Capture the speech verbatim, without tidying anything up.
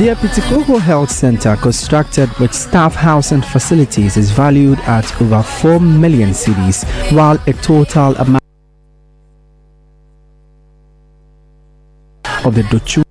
The Epitikoho Health Center, constructed with staff housing facilities, is valued at over four million cedis, while a total amount of the Dochu